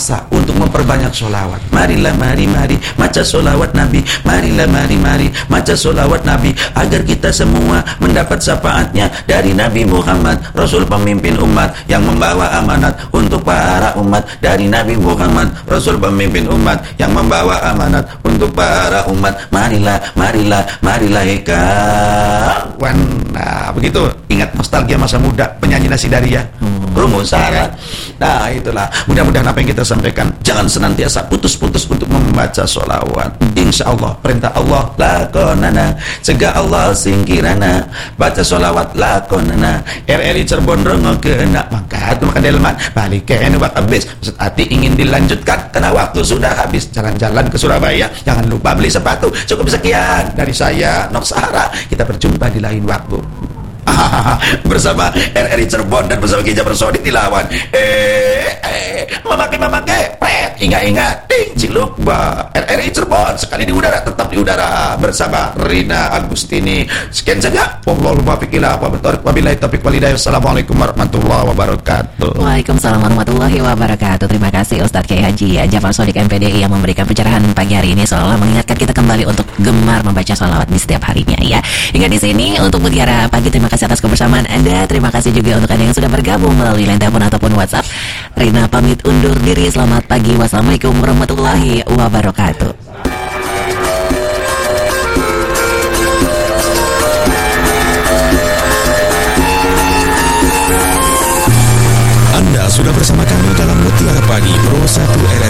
memaksa untuk memperbanyak sholawat. Marilah, mari maca sholawat Nabi. Marilah, mari maca sholawat Nabi, agar kita semua mendapat syafaatnya dari Nabi Muhammad, Rasul pemimpin umat yang membawa amanat untuk para umat. Dari Nabi Muhammad, Rasul pemimpin umat yang membawa amanat untuk para umat. Marilah kawan. Nah, begitu. Ingat nostalgia masa muda penyanyi Nasidaria, rumus syarat. Nah, itulah. Mudah-mudahan apa yang kita sampaikan jangan senantiasa putus-putus untuk membaca sholawat. Insya Allah perintah Allah lakonana, cegah Allah singkirana, baca sholawat lakonana. RRI Cirebon rongo kena mangkat maka delman balik ke wak habis. Maksud hati ingin dilanjutkan karena waktu sudah habis. Jalan-jalan ke Surabaya, jangan lupa beli sepatu. Cukup sekian dari saya Nok Sahara. Kita berjumpa di lain waktu bersama RRI Cirebon dan bersama Ki Jabar Sodi Tilawan. Memakai ingat ding ciluk RRI Cirebon sekali di udara, tetap di udara bersama Rina Agustini. Sekian saja. Wallahul muwaffiq ila aqwamit thoriq. Wabillahi taufiq wal hidayah. Assalamualaikum warahmatullahi wabarakatuh. Waalaikumsalam warahmatullahi wabarakatuh. Terima kasih Ustadz Kiai Haji Jafar Shadiq MPDI yang memberikan pencerahan pagi hari ini, seolah mengingatkan kita kembali untuk gemar membaca sholawat di setiap harinya ya. Hingga di sini untuk Mutiara Pagi, terima kasih atas kebersamaan Anda. Terima kasih juga untuk Anda yang sudah bergabung melalui line telepon ataupun WhatsApp. Rina pamit undur diri. Selamat pagi. Wassalamualaikum warahmatullahi wabarakatuh.